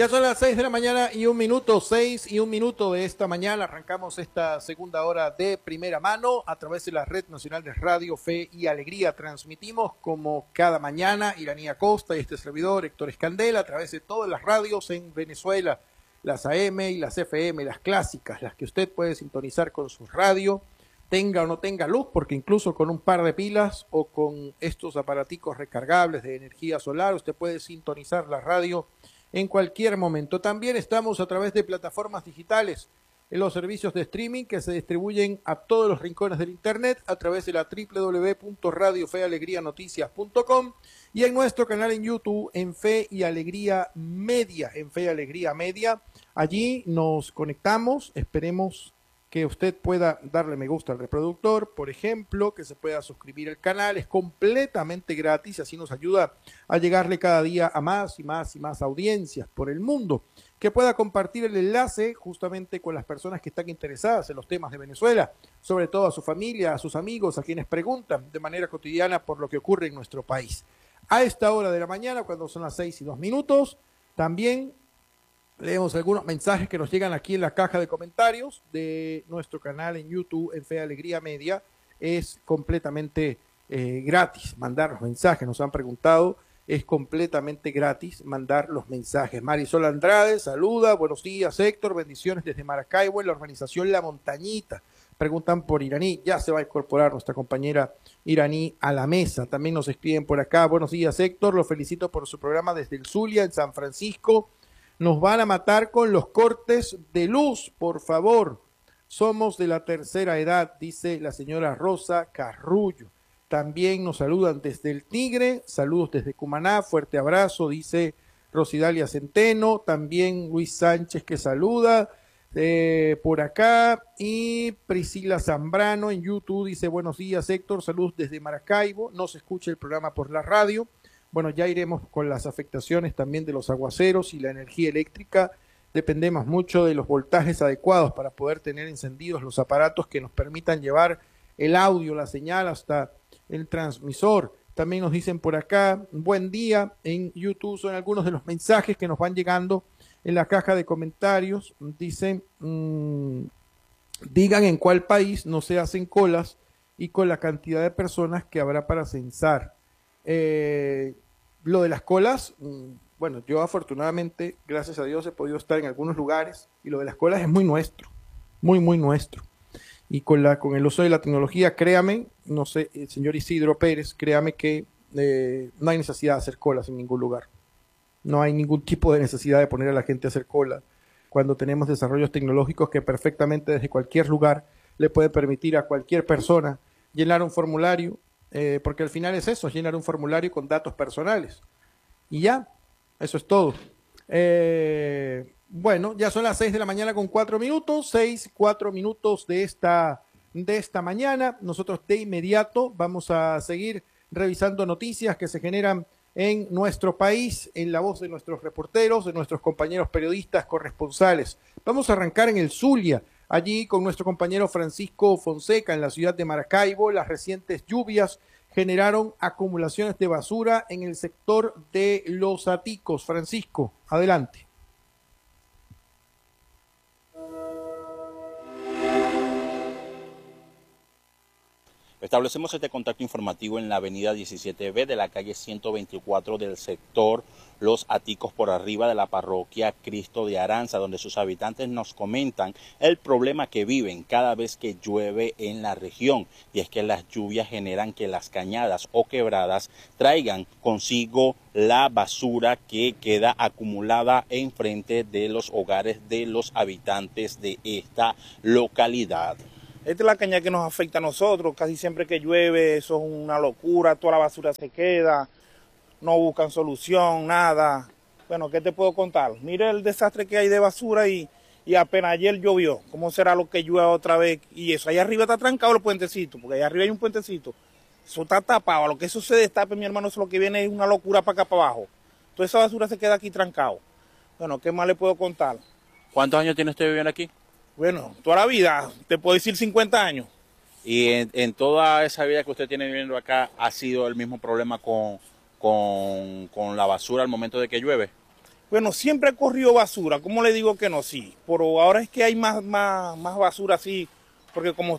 Ya son las 6 de la mañana y 1 minuto, 6 y 1 minuto de esta mañana. Arrancamos esta segunda hora de primera mano a través de la Red Nacional de Radio Fe y Alegría. Transmitimos como cada mañana Iraní Acosta y este servidor Héctor Escandela a través de todas las radios en Venezuela, las AM y las FM, las clásicas, las que usted puede sintonizar con su radio, tenga o no tenga luz, porque incluso con un par de pilas o con estos aparaticos recargables de energía solar, usted puede sintonizar la radio en cualquier momento. También estamos a través de plataformas digitales en los servicios de streaming que se distribuyen a todos los rincones del internet a través de la www.radiofealegrianoticias.com y en nuestro canal en YouTube en Fe y Alegría Media, Allí nos conectamos, esperemos que usted pueda darle me gusta al reproductor, por ejemplo, que se pueda suscribir al canal, es completamente gratis, así nos ayuda a llegarle cada día a más y más y más audiencias por el mundo, que pueda compartir el enlace justamente con las personas que están interesadas en los temas de Venezuela, sobre todo a su familia, a sus amigos, a quienes preguntan de manera cotidiana por lo que ocurre en nuestro país. A esta hora de la mañana, cuando son las 6:02, también leemos algunos mensajes que nos llegan aquí en la caja de comentarios de nuestro canal en YouTube, en Fe Alegría Media. Es completamente gratis mandar los mensajes, nos han preguntado, es completamente gratis mandar los mensajes. Marisol Andrade, saluda, buenos días Héctor, bendiciones desde Maracaibo, en la urbanización La Montañita. Preguntan por Iraní, ya se va a incorporar nuestra compañera Iraní a la mesa. También nos escriben por acá, buenos días Héctor, lo felicito por su programa desde el Zulia, en San Francisco. Nos van a matar con los cortes de luz, por favor. Somos de la tercera edad, dice la señora Rosa Carrullo. También nos saludan desde el Tigre, saludos desde Cumaná, fuerte abrazo, dice Rosidalia Centeno. También Luis Sánchez que saluda por acá. Y Priscila Zambrano en YouTube dice, buenos días Héctor, saludos desde Maracaibo. No se escucha el programa por la radio. Bueno, ya iremos con las afectaciones también de los aguaceros y la energía eléctrica. Dependemos mucho de los voltajes adecuados para poder tener encendidos los aparatos que nos permitan llevar el audio, la señal hasta el transmisor. También nos dicen por acá, buen día en YouTube, son algunos de los mensajes que nos van llegando en la caja de comentarios. Dicen, digan en cuál país no se hacen colas y con la cantidad de personas que habrá para censar. Lo de las colas, bueno, yo afortunadamente, gracias a Dios, he podido estar en algunos lugares y lo de las colas es muy nuestro, muy nuestro. Y con el uso de la tecnología, créame, no sé, el señor Isidro Pérez, créame que no hay necesidad de hacer colas en ningún lugar. No hay ningún tipo de necesidad de poner a la gente a hacer cola cuando tenemos desarrollos tecnológicos que perfectamente desde cualquier lugar le puede permitir a cualquier persona llenar un formulario. Porque al final es eso, llenar un formulario con datos personales. Y ya, eso es todo. Bueno, ya son las 6 de la mañana con 4 minutos, 4 minutos de esta mañana. Nosotros de inmediato vamos a seguir revisando noticias que se generan en nuestro país, en la voz de nuestros reporteros, de nuestros compañeros periodistas corresponsales. Vamos a arrancar en el Zulia. Allí con nuestro compañero Francisco Fonseca en la ciudad de Maracaibo, las recientes lluvias generaron acumulaciones de basura en el sector de Los Aticos. Francisco, adelante. Establecemos este contacto informativo en la avenida 17B de la calle 124 del sector Los Aticos por arriba de la parroquia Cristo de Aranza, donde sus habitantes nos comentan el problema que viven cada vez que llueve en la región. Y es que las lluvias generan que las cañadas o quebradas traigan consigo la basura que queda acumulada enfrente de los hogares de los habitantes de esta localidad. Esta es la cañada que nos afecta a nosotros, casi siempre que llueve, eso es una locura, toda la basura se queda, no buscan solución, nada. Bueno, ¿qué te puedo contar? Mira el desastre que hay de basura y apenas ayer llovió. ¿Cómo será lo que llueva otra vez? Y eso, allá arriba está trancado el puentecito, porque allá arriba hay un puentecito. Eso está tapado, a lo que eso se destape, mi hermano, eso lo que viene es una locura para acá para abajo. Toda esa basura se queda aquí trancado. Bueno, ¿qué más le puedo contar? ¿Cuántos años tiene usted viviendo aquí? Bueno, toda la vida, te puedo decir 50 años. Y en toda esa vida que usted tiene viviendo acá, ¿ha sido el mismo problema con la basura al momento de que llueve? Bueno, siempre corrió basura, ¿cómo le digo que no? Sí, pero ahora es que hay más basura así, porque como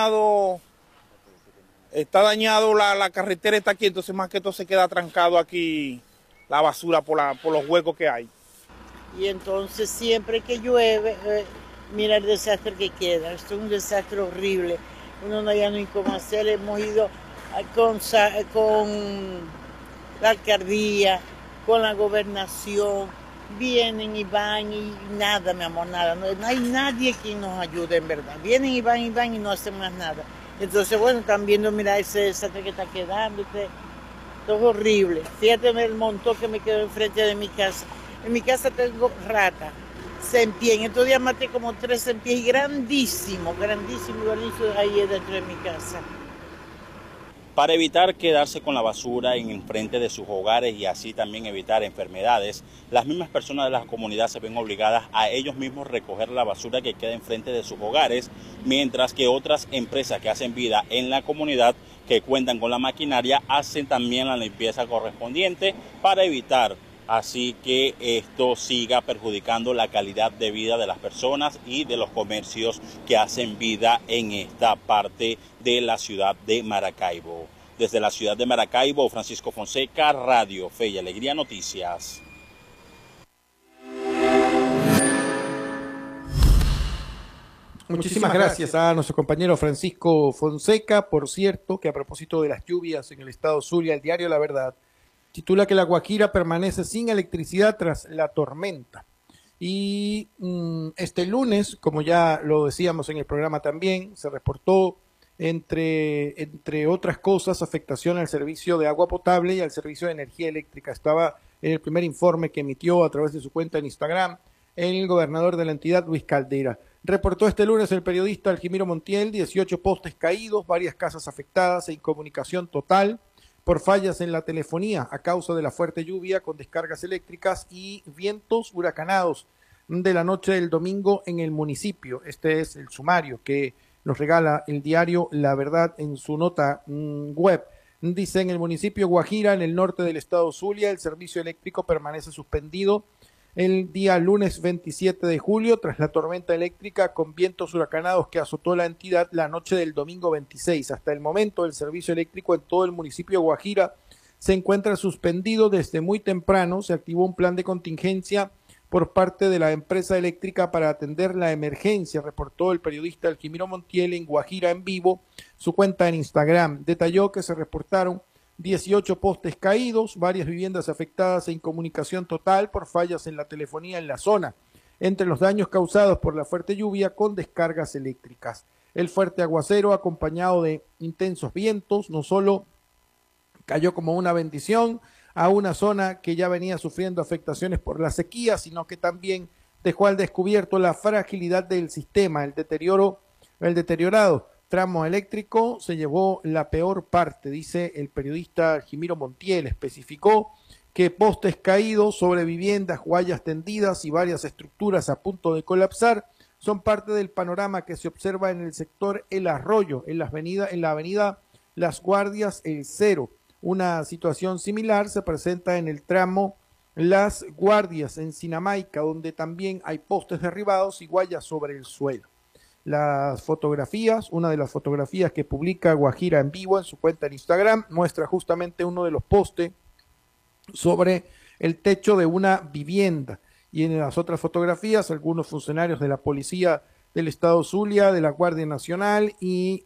está dañado la carretera está aquí, entonces más que todo se queda trancado aquí la basura por los huecos que hay. Y entonces siempre que llueve, mira el desastre que queda, esto es un desastre horrible, uno no ya no hay cómo hacer, hemos ido con la alcaldía, con la gobernación, vienen y van y nada, mi amor, nada, no hay nadie que nos ayude en verdad, vienen y van y no hacen más nada. Entonces, bueno, están viendo, mira ese desastre que está quedando, esto es horrible. Fíjate el montón que me quedó enfrente de mi casa. En mi casa tengo rata, cempien. En estos días maté como 3 cempien, grandísimo, ahí dentro de mi casa. Para evitar quedarse con la basura en enfrente de sus hogares y así también evitar enfermedades, las mismas personas de la comunidad se ven obligadas a ellos mismos recoger la basura que queda enfrente de sus hogares, mientras que otras empresas que hacen vida en la comunidad, que cuentan con la maquinaria, hacen también la limpieza correspondiente para evitar así que esto siga perjudicando la calidad de vida de las personas y de los comercios que hacen vida en esta parte de la ciudad de Maracaibo. Desde la ciudad de Maracaibo, Francisco Fonseca, Radio Fe y Alegría Noticias. Muchísimas gracias a nuestro compañero Francisco Fonseca. Por cierto, que a propósito de las lluvias en el estado Zulia, el diario La Verdad titula que La Guajira permanece sin electricidad tras la tormenta. Y este lunes, como ya lo decíamos en el programa también, se reportó, entre otras cosas, afectación al servicio de agua potable y al servicio de energía eléctrica. Estaba en el primer informe que emitió a través de su cuenta en Instagram el gobernador de la entidad, Luis Caldera. Reportó este lunes el periodista Algimiro Montiel 18 postes caídos, varias casas afectadas e incomunicación total por fallas en la telefonía a causa de la fuerte lluvia con descargas eléctricas y vientos huracanados de la noche del domingo en el municipio. Este es el sumario que nos regala el diario La Verdad en su nota web. Dice: en el municipio Guajira, en el norte del estado Zulia, el servicio eléctrico permanece suspendido el día lunes 27 de julio tras la tormenta eléctrica con vientos huracanados que azotó la entidad la noche del domingo 26. Hasta el momento, el servicio eléctrico en todo el municipio de Guajira se encuentra suspendido desde muy temprano. Se activó un plan de contingencia por parte de la empresa eléctrica para atender la emergencia, reportó el periodista Algimiro Montiel en Guajira en Vivo, su cuenta en Instagram. Detalló que se reportaron 18 postes caídos, varias viviendas afectadas e incomunicación total por fallas en la telefonía en la zona, entre los daños causados por la fuerte lluvia con descargas eléctricas. El fuerte aguacero, acompañado de intensos vientos, no solo cayó como una bendición a una zona que ya venía sufriendo afectaciones por la sequía, sino que también dejó al descubierto la fragilidad del sistema, el deteriorado tramo eléctrico se llevó la peor parte, dice el periodista Jimiro Montiel. Especificó que postes caídos sobre viviendas, guayas tendidas y varias estructuras a punto de colapsar son parte del panorama que se observa en el sector El Arroyo, en la avenida Las Guardias El Cero. Una situación similar se presenta en el tramo Las Guardias en Sinamaica, donde también hay postes derribados y guayas sobre el suelo. Las fotografías, una de las fotografías que publica Guajira en Vivo en su cuenta en Instagram, muestra justamente uno de los postes sobre el techo de una vivienda. Y en las otras fotografías, algunos funcionarios de la policía del estado Zulia, de la Guardia Nacional y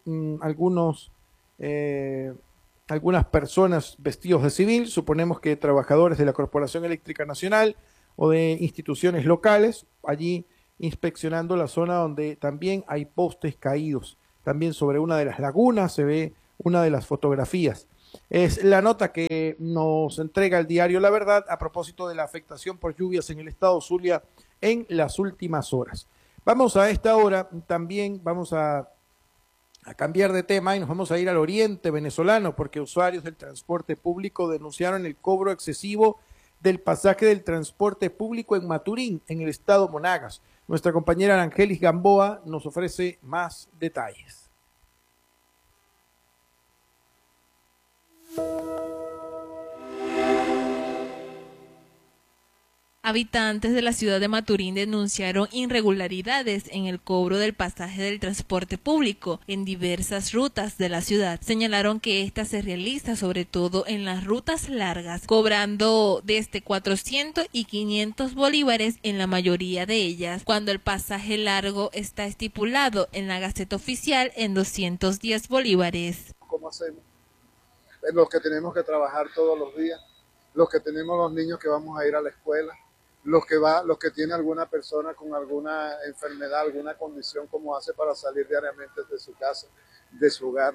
algunas personas vestidos de civil, suponemos que trabajadores de la Corporación Eléctrica Nacional o de instituciones locales, allí inspeccionando la zona donde también hay postes caídos. También sobre una de las lagunas se ve una de las fotografías. Es la nota que nos entrega el diario La Verdad a propósito de la afectación por lluvias en el estado Zulia en las últimas horas. Vamos a esta hora, también vamos a cambiar de tema y nos vamos a ir al oriente venezolano, porque usuarios del transporte público denunciaron el cobro excesivo del pasaje del transporte público en Maturín, en el estado Monagas. Nuestra compañera Arangelis Gamboa nos ofrece más detalles. Habitantes de la ciudad de Maturín denunciaron irregularidades en el cobro del pasaje del transporte público en diversas rutas de la ciudad. Señalaron que esta se realiza sobre todo en las rutas largas, cobrando desde 400 y 500 bolívares en la mayoría de ellas, cuando el pasaje largo está estipulado en la Gaceta Oficial en 210 bolívares. ¿Cómo hacemos? Es los que tenemos que trabajar todos los días, los que tenemos los niños que vamos a ir a la escuela, los que tiene alguna persona con alguna enfermedad, alguna condición, como hace para salir diariamente de su casa, de su hogar.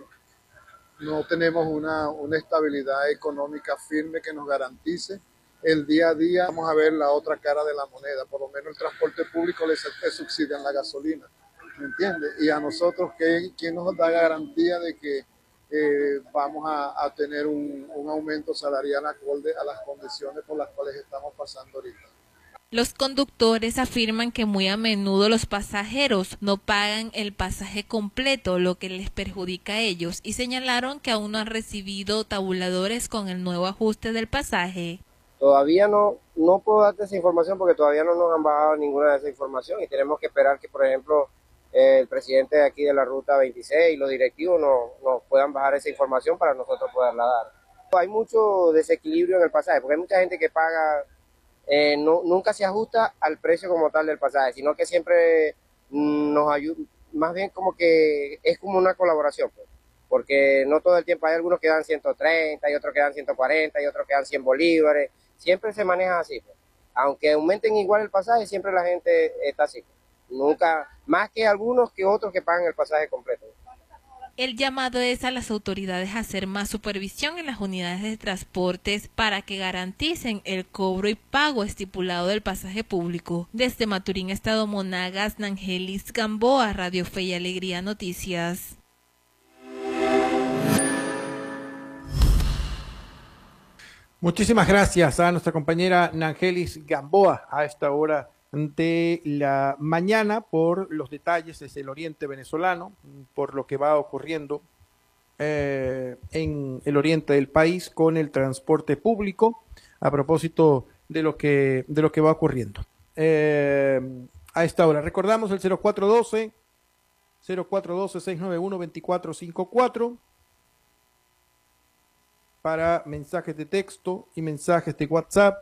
No tenemos una estabilidad económica firme que nos garantice el día a día. Vamos a ver la otra cara de la moneda, por lo menos el transporte público le subsidia la gasolina, ¿me entiendes? Y a nosotros, ¿quién nos da garantía de que vamos a tener un aumento salarial acorde a las condiciones por las cuales estamos pasando ahorita? Los conductores afirman que muy a menudo los pasajeros no pagan el pasaje completo, lo que les perjudica a ellos, y señalaron que aún no han recibido tabuladores con el nuevo ajuste del pasaje. Todavía no puedo darte esa información porque todavía no nos han bajado ninguna de esa información y tenemos que esperar que, por ejemplo, el presidente de aquí de la Ruta 26 y los directivos nos puedan bajar esa información para nosotros poderla dar. Hay mucho desequilibrio en el pasaje porque hay mucha gente que paga... nunca se ajusta al precio como tal del pasaje, sino que siempre nos ayuda, más bien como que es como una colaboración, pues, porque no todo el tiempo hay algunos que dan 130, y otros que dan 140, y otros que dan 100 bolívares, siempre se maneja así, pues. Aunque aumenten igual el pasaje, siempre la gente está así, pues. Nunca, más que algunos que otros que pagan el pasaje completo. El llamado es a las autoridades a hacer más supervisión en las unidades de transportes para que garanticen el cobro y pago estipulado del pasaje público. Desde Maturín, Estado Monagas, Nangelis Gamboa, Radio Fe y Alegría Noticias. Muchísimas gracias a nuestra compañera Nangelis Gamboa a esta hora de la mañana por los detalles desde el oriente venezolano, por lo que va ocurriendo en el oriente del país con el transporte público a propósito de lo que va ocurriendo. A esta hora recordamos el 0412-691-2454 para mensajes de texto y mensajes de WhatsApp.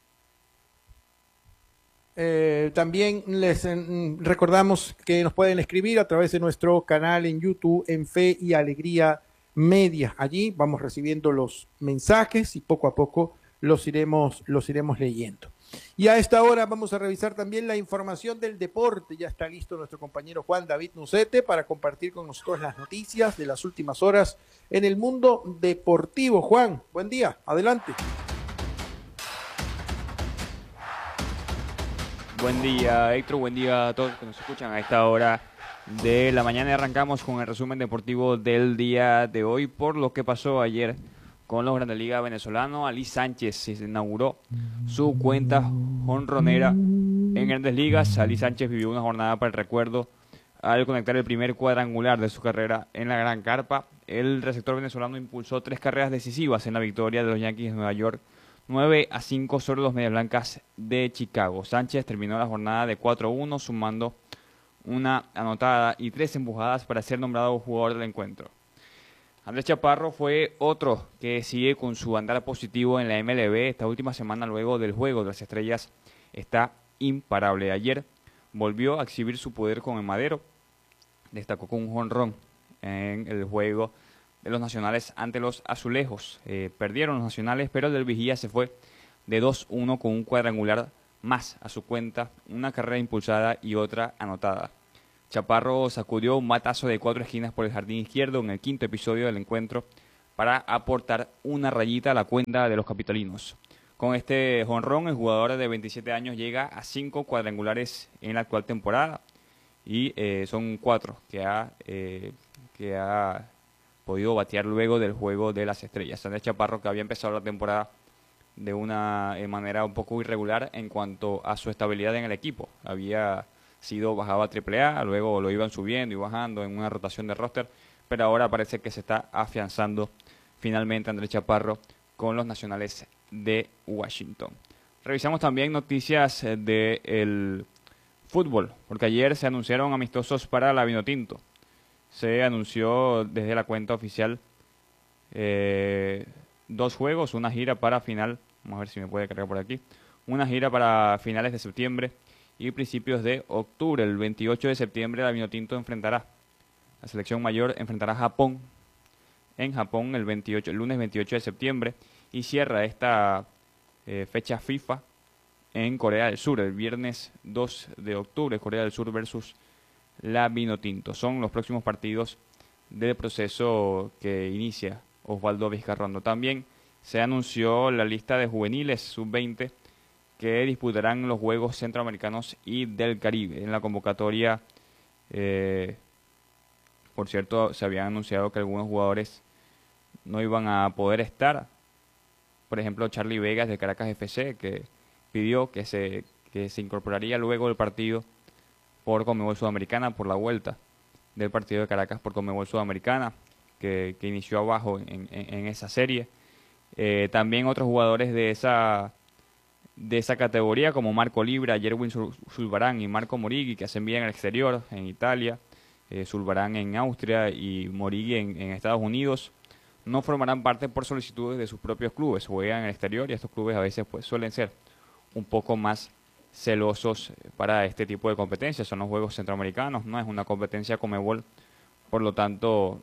También les recordamos que nos pueden escribir a través de nuestro canal en YouTube en Fe y Alegría Media. Allí vamos recibiendo los mensajes y poco a poco los iremos leyendo. Y a esta hora vamos a revisar también la información del deporte. Ya está listo nuestro compañero Juan David Nucete para compartir con nosotros las noticias de las últimas horas en el mundo deportivo. Juan, buen día, adelante. Buen día, Héctor. Buen día a todos los que nos escuchan a esta hora de la mañana. Arrancamos con el resumen deportivo del día de hoy por lo que pasó ayer con los Grandes Ligas venezolanos. Ali Sánchez se inauguró su cuenta jonronera en Grandes Ligas. Ali Sánchez vivió una jornada para el recuerdo al conectar el primer cuadrangular de su carrera en la Gran Carpa. El receptor venezolano impulsó 3 carreras decisivas en la victoria de los Yankees de Nueva York 9-5 sobre los Medias Blancas de Chicago. Sánchez terminó la jornada de 4-1, sumando una anotada y 3 empujadas para ser nombrado jugador del encuentro. Andrés Chaparro fue otro que sigue con su andar positivo en la MLB. Esta última semana, luego del Juego de las Estrellas, está imparable. Ayer volvió a exhibir su poder con el madero. Destacó con un jonrón en el juego de los Nacionales ante los Azulejos. Perdieron los Nacionales, pero el del Vigía se fue de 2-1 con un cuadrangular más a su cuenta, una carrera impulsada y otra anotada. Chaparro sacudió un batazo de 4 esquinas por el jardín izquierdo en el 5º episodio del encuentro para aportar una rayita a la cuenta de los capitalinos. Con este jonrón, el jugador de 27 años llega a 5 cuadrangulares en la actual temporada y son 4 que ha podido batear luego del Juego de las Estrellas. Andrés Chaparro, que había empezado la temporada de una manera un poco irregular en cuanto a su estabilidad en el equipo. Había sido bajado a AAA, luego lo iban subiendo y bajando en una rotación de roster, pero ahora parece que se está afianzando finalmente Andrés Chaparro con los Nacionales de Washington. Revisamos también noticias del fútbol, porque ayer se anunciaron amistosos para la Vinotinto. Se anunció desde la cuenta oficial 2 juegos, una gira para final, vamos a ver si me puede cargar por aquí, una gira para finales de septiembre y principios de octubre. El 28 de septiembre la Vinotinto la selección mayor enfrentará a Japón, en Japón el lunes 28 de septiembre, y cierra esta fecha FIFA en Corea del Sur, el viernes 2 de octubre, Corea del Sur versus la Vinotinto. Son los próximos partidos del proceso que inicia Osvaldo Vizcarrondo. También se anunció la lista de juveniles sub-20 que disputarán los Juegos Centroamericanos y del Caribe. En la convocatoria, por cierto, se habían anunciado que algunos jugadores no iban a poder estar. Por ejemplo, Charlie Vegas de Caracas FC, que pidió que se incorporaría luego del partido por Conmebol Sudamericana, por la vuelta del partido de Caracas por Conmebol Sudamericana, que inició abajo en esa serie. También otros jugadores de esa categoría, como Marco Libra, Yerwin Zulbarán y Marco Morigui, que hacen bien en el exterior, en Italia, Zulbarán en Austria y Morigui en Estados Unidos, no formarán parte por solicitudes de sus propios clubes. Juegan en el exterior y estos clubes a veces pues suelen ser un poco más celosos para este tipo de competencias. Son los Juegos Centroamericanos, no es una competencia Conmebol, por lo tanto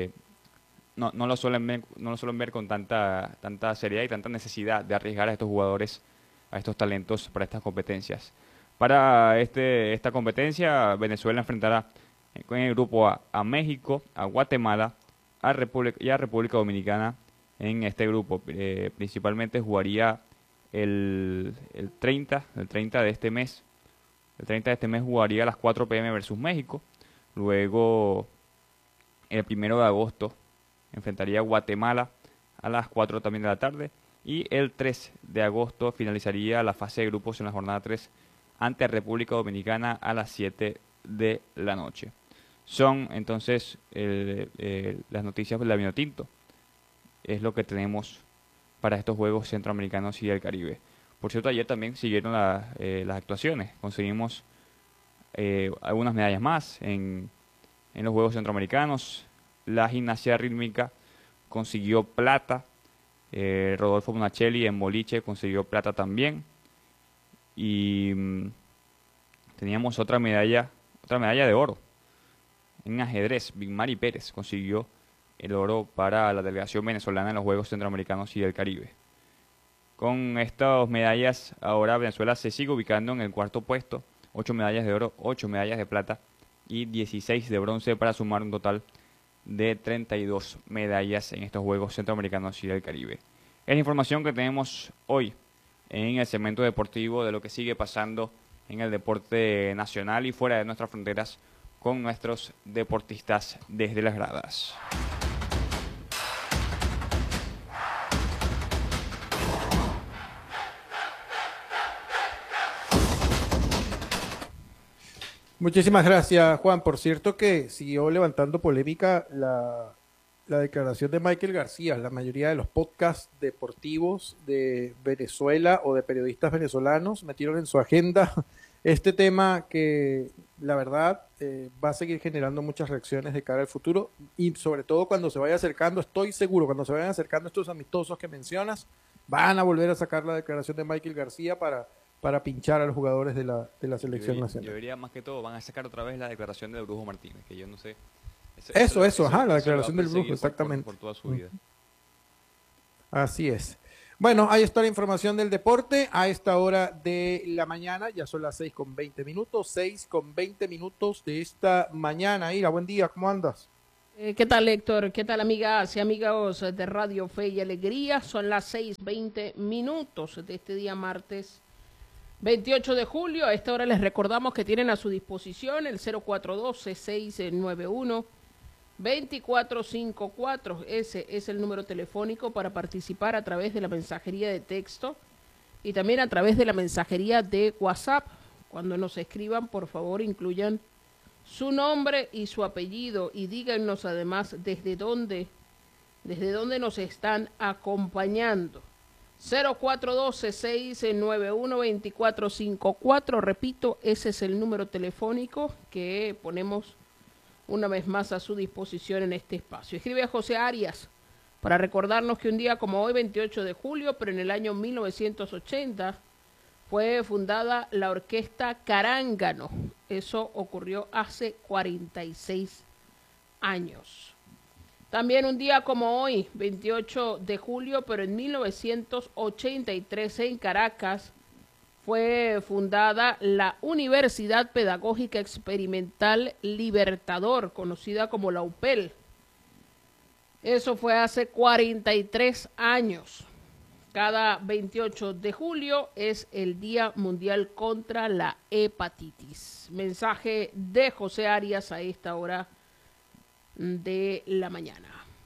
no lo suelen ver con tanta seriedad y tanta necesidad de arriesgar a estos jugadores, a estos talentos para estas competencias. Para esta competencia, Venezuela enfrentará en el grupo A México, a Guatemala y a República Dominicana. En este grupo principalmente jugaría el 30 de este mes. El 30 de este mes jugaría a las 4 p.m. versus México. Luego, el 1 de agosto, enfrentaría a Guatemala a las 4 también de la tarde. Y el 3 de agosto finalizaría la fase de grupos en la jornada 3 ante República Dominicana a las 7 de la noche. Son entonces las noticias de la Vinotinto. Es lo que tenemos para estos Juegos Centroamericanos y del Caribe. Por cierto, ayer también siguieron las actuaciones. Conseguimos algunas medallas más en los Juegos Centroamericanos. La gimnasia rítmica consiguió plata. Rodolfo Bonachelli en boliche consiguió plata también. Y teníamos otra medalla de oro. En ajedrez, Big Mari Pérez consiguió el oro para la delegación venezolana en los Juegos Centroamericanos y del Caribe. Con estas medallas, ahora Venezuela se sigue ubicando en el 4º puesto, 8 medallas de oro, 8 medallas de plata y 16 de bronce, para sumar un total de 32 medallas en estos Juegos Centroamericanos y del Caribe. Es la información que tenemos hoy en el segmento deportivo de lo que sigue pasando en el deporte nacional y fuera de nuestras fronteras con nuestros deportistas desde las gradas. Muchísimas gracias, Juan. Por cierto que siguió levantando polémica la declaración de Michael García. La mayoría de los podcasts deportivos de Venezuela o de periodistas venezolanos metieron en su agenda este tema que, la verdad, va a seguir generando muchas reacciones de cara al futuro, y sobre todo cuando se vaya acercando, estoy seguro, cuando se vayan acercando estos amistosos que mencionas, van a volver a sacar la declaración de Michael García para pinchar a los jugadores de la selección nacional. Yo diría más que todo, van a sacar otra vez la declaración de Brujo Martínez, que yo no sé. La declaración del Brujo, exactamente. Por toda su vida. Así es. Bueno, ahí está la información del deporte a esta hora de la mañana. Ya son las 6:20 minutos, 6:20 minutos de esta mañana. Ira, buen día, ¿cómo andas? ¿Qué tal, Héctor? ¿Qué tal, amigas y amigos de Radio Fe y Alegría? Son las 6:20 minutos de este día martes 28 de julio. A esta hora les recordamos que tienen a su disposición el 0412-691-2454. Ese es el número telefónico para participar a través de la mensajería de texto y también a través de la mensajería de WhatsApp. Cuando nos escriban, por favor, incluyan su nombre y su apellido y díganos además desde dónde nos están acompañando. 0412-691-2454. Repito, ese es el número telefónico que ponemos una vez más a su disposición en este espacio. Escribe a José Arias para recordarnos que un día como hoy, 28 de julio, pero en el año 1980, fue fundada la Orquesta Carángano. Eso ocurrió hace 46 años. También un día como hoy, 28 de julio, pero en 1983 en Caracas, fue fundada la Universidad Pedagógica Experimental Libertador, conocida como la UPEL. Eso fue hace 43 años. Cada 28 de julio es el Día Mundial contra la Hepatitis. Mensaje de José Arias a esta hora de la mañana.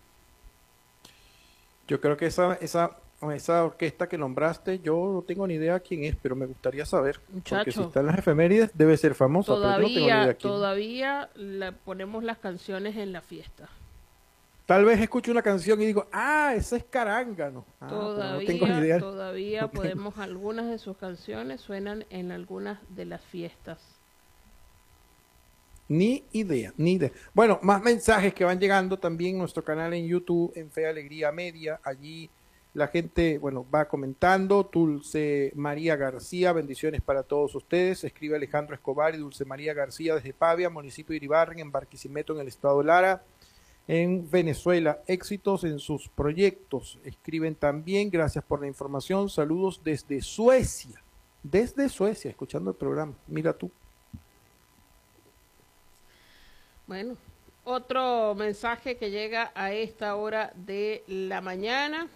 Yo creo que esa orquesta que nombraste, yo no tengo ni idea quién es, pero me gustaría saber. Muchacho, porque si está en las efemérides, debe ser famosa, pero yo no tengo ni idea quién. Todavía ponemos las canciones en la fiesta. Tal vez escucho una canción y digo, ese es Carángano. Todavía, no tengo ni idea. todavía podemos, algunas de sus canciones suenan en algunas de las fiestas. Ni idea. Bueno, más mensajes que van llegando también en nuestro canal en YouTube, en Fe Alegría Media. Allí la gente, va comentando. Dulce María García, bendiciones para todos ustedes. Escribe Alejandro Escobar y Dulce María García desde Pavia, municipio de Iribarren, en Barquisimeto, en el estado de Lara, en Venezuela. Éxitos en sus proyectos. Escriben también, gracias por la información. Saludos desde Suecia. Desde Suecia, escuchando el programa. Mira tú. Bueno, otro mensaje que llega a esta hora de la mañana.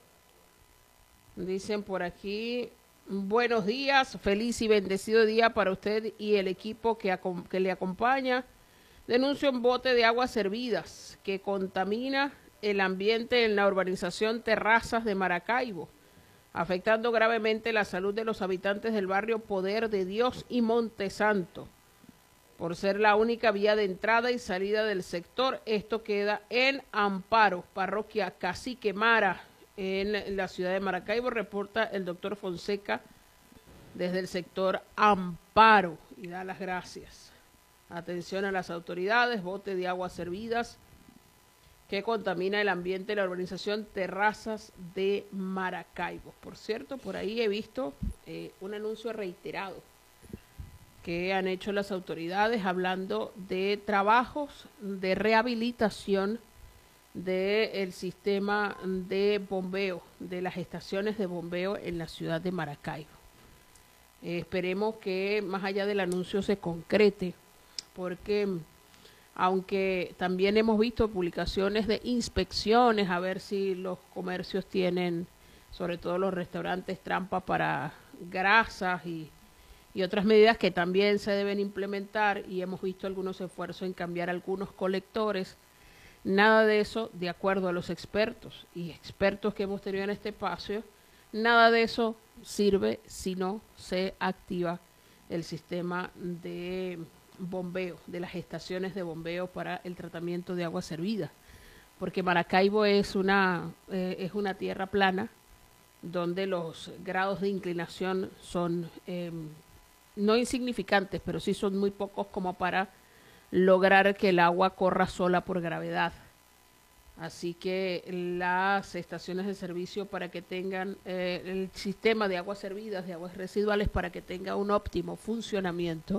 Dicen por aquí, buenos días, feliz y bendecido día para usted y el equipo que le acompaña. Denuncio un bote de aguas servidas que contamina el ambiente en la urbanización Terrazas de Maracaibo, afectando gravemente la salud de los habitantes del barrio Poder de Dios y Montesanto. Por ser la única vía de entrada y salida del sector, esto queda en Amparo, parroquia Cacique Mara, en la ciudad de Maracaibo, reporta el doctor Fonseca desde el sector Amparo y da las gracias. Atención a las autoridades, bote de aguas servidas que contamina el ambiente de la urbanización Terrazas de Maracaibo. Por cierto, por ahí he visto un anuncio reiterado que han hecho las autoridades hablando de trabajos de rehabilitación del sistema de bombeo, de las estaciones de bombeo en la ciudad de Maracaibo. Esperemos que más allá del anuncio se concrete, porque aunque también hemos visto publicaciones de inspecciones a ver si los comercios tienen, sobre todo los restaurantes, trampa para grasas y otras medidas que también se deben implementar, y hemos visto algunos esfuerzos en cambiar algunos colectores. Nada de eso, de acuerdo a los expertos que hemos tenido en este espacio, nada de eso sirve si no se activa el sistema de bombeo, de las estaciones de bombeo para el tratamiento de agua servida, porque Maracaibo es una tierra plana donde los grados de inclinación son no insignificantes, pero sí son muy pocos como para lograr que el agua corra sola por gravedad. Así que las estaciones de servicio, para que tengan el sistema de aguas servidas, de aguas residuales, para que tenga un óptimo funcionamiento,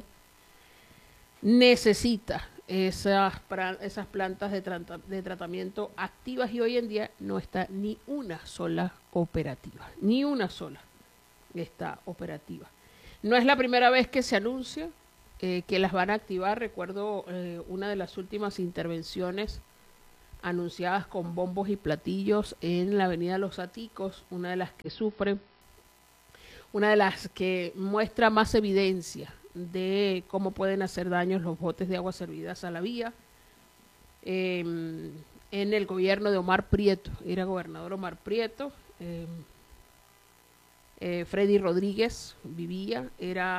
necesita esas plantas de tratamiento activas, y hoy en día no está ni una sola operativa, ni una sola está operativa. No es la primera vez que se anuncia que las van a activar. Recuerdo una de las últimas intervenciones anunciadas con bombos y platillos en la avenida Los Aticos, una de las que sufre, una de las que muestra más evidencia de cómo pueden hacer daños los botes de agua servidas a la vía, en el gobierno de Omar Prieto. Era gobernador Omar Prieto. Freddy Rodríguez vivía,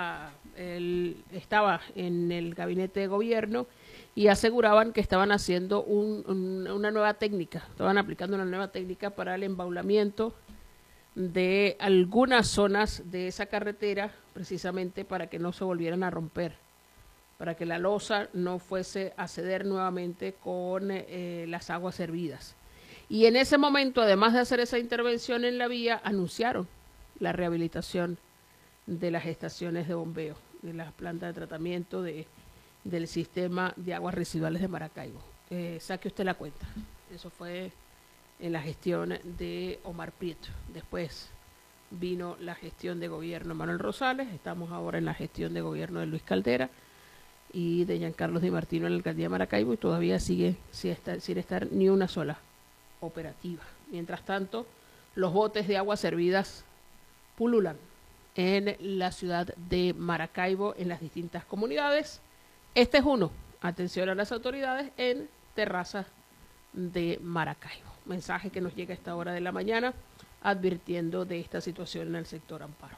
estaba en el gabinete de gobierno, y aseguraban que estaban haciendo una nueva técnica, estaban aplicando una nueva técnica para el embaulamiento de algunas zonas de esa carretera, precisamente para que no se volvieran a romper, para que la losa no fuese a ceder nuevamente con las aguas hervidas. Y en ese momento, además de hacer esa intervención en la vía, anunciaron la rehabilitación de las estaciones de bombeo, de las plantas de tratamiento del sistema de aguas residuales de Maracaibo. Saque usted la cuenta. Eso fue en la gestión de Omar Prieto. Después vino la gestión de gobierno de Manuel Rosales. Estamos ahora en la gestión de gobierno de Luis Caldera y de Giancarlo Di Martino en la alcaldía de Maracaibo, y todavía sigue sin estar ni una sola operativa. Mientras tanto, los botes de aguas servidas pululan en la ciudad de Maracaibo, en las distintas comunidades. Este es uno. Atención a las autoridades en Terrazas de Maracaibo. Mensaje que nos llega a esta hora de la mañana advirtiendo de esta situación en el sector Amparo.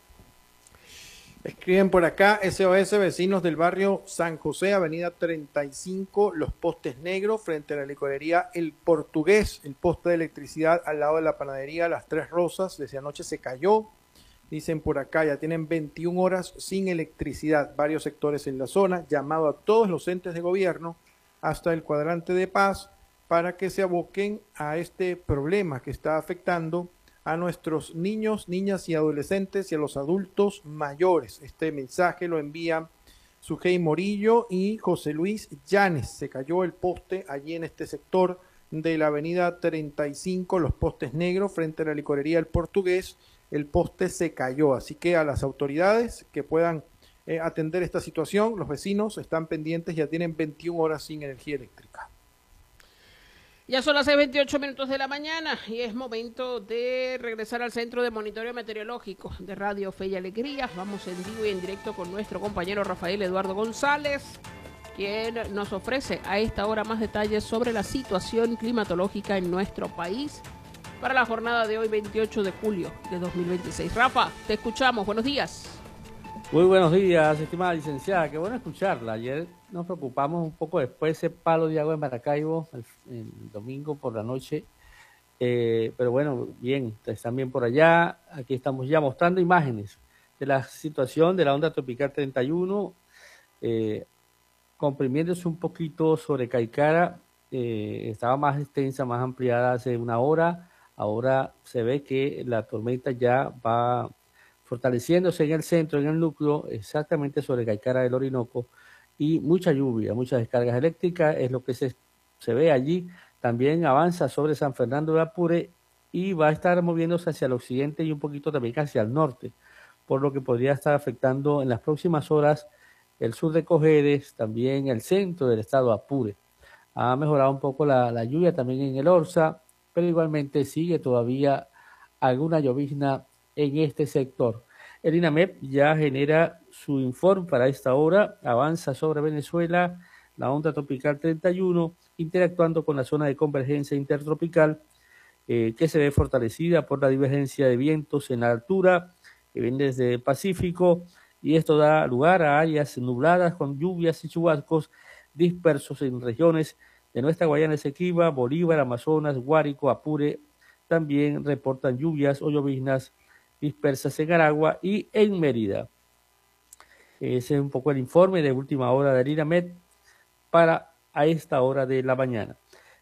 Escriben por acá: SOS vecinos del barrio San José, avenida 35, los postes negros frente a la licorería El Portugués, el poste de electricidad al lado de la panadería Las Tres Rosas, desde anoche se cayó. Dicen por acá, ya tienen 21 horas sin electricidad, varios sectores en la zona. Llamado a todos los entes de gobierno hasta el cuadrante de Paz para que se aboquen a este problema que está afectando a nuestros niños, niñas y adolescentes y a los adultos mayores. Este mensaje lo envían Sujei Morillo y José Luis Llanes. Se cayó el poste allí en este sector de la avenida 35, los postes negros frente a la licorería El Portugués. El poste se cayó, así que a las autoridades que puedan atender esta situación, los vecinos están pendientes, ya tienen 21 horas sin energía eléctrica. Ya son las 6:28 de la mañana y es momento de regresar al Centro de Monitoreo Meteorológico de Radio Fe y Alegría. Vamos en vivo y en directo con nuestro compañero Rafael Eduardo González, quien nos ofrece a esta hora más detalles sobre la situación climatológica en nuestro país para la jornada de hoy, 28 de julio de 2026. Rafa, te escuchamos. Buenos días. Muy buenos días, estimada licenciada. Qué bueno escucharla. Ayer nos preocupamos un poco después de ese palo de agua en Maracaibo, el domingo por la noche. Pero bueno, bien, están bien por allá. Aquí estamos ya mostrando imágenes de la situación de la onda tropical 31, comprimiéndose un poquito sobre Caicara. Estaba más extensa, más ampliada hace una hora. Ahora se ve que la tormenta ya va fortaleciéndose en el centro, en el núcleo, exactamente sobre Caicara del Orinoco, y mucha lluvia, muchas descargas eléctricas, es lo que se ve allí. También avanza sobre San Fernando de Apure y va a estar moviéndose hacia el occidente y un poquito también hacia el norte, por lo que podría estar afectando en las próximas horas el sur de Cojedes, también el centro del estado Apure. Ha mejorado un poco la lluvia también en el Orza, pero igualmente sigue todavía alguna llovizna en este sector. El INAMEP ya genera su informe para esta hora, avanza sobre Venezuela, la onda tropical 31, interactuando con la zona de convergencia intertropical, que se ve fortalecida por la divergencia de vientos en la altura, que viene desde el Pacífico, y esto da lugar a áreas nubladas con lluvias y chubascos dispersos en regiones de nuestra Guayana Esequiba, Bolívar, Amazonas, Guárico, Apure. También reportan lluvias o lloviznas dispersas en Aragua y en Mérida. Ese es un poco el informe de última hora del INAMED para a esta hora de la mañana.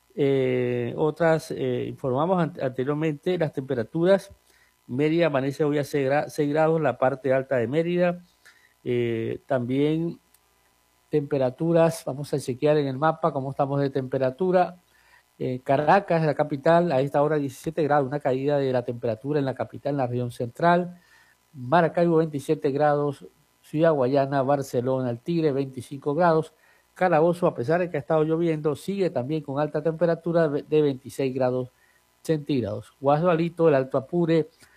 Informamos anteriormente las temperaturas. Mérida amanece hoy a 6 grados, la parte alta de Mérida. También temperaturas, vamos a chequear en el mapa cómo estamos de temperatura. Caracas, la capital, a esta hora 17 grados, una caída de la temperatura en la capital, en la región central. Maracaibo 27 grados, Ciudad Guayana, Barcelona, El Tigre 25 grados. Calabozo, a pesar de que ha estado lloviendo, sigue también con alta temperatura de 26 grados centígrados. Guadualito, el Alto Apure,